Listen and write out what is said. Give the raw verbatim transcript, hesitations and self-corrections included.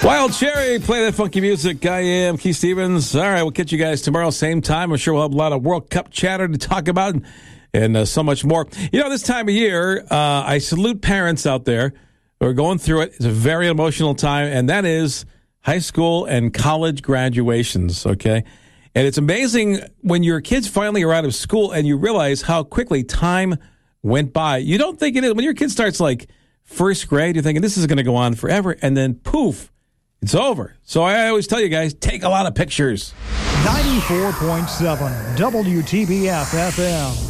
Wild Cherry, play that funky music. I am Keith Stevens. All right, we'll catch you guys tomorrow, same time. I'm sure we'll have a lot of World Cup chatter to talk about and, and uh, so much more. You know, this time of year, uh, I salute parents out there who are going through it. It's a very emotional time, and that is high school and college graduations, okay? And it's amazing when your kids finally are out of school and you realize how quickly time went by. You don't think it is. When your kid starts like first grade, you're thinking this is going to go on forever, and then poof, it's over. So I always tell you guys, take a lot of pictures. ninety-four point seven W T B F F M.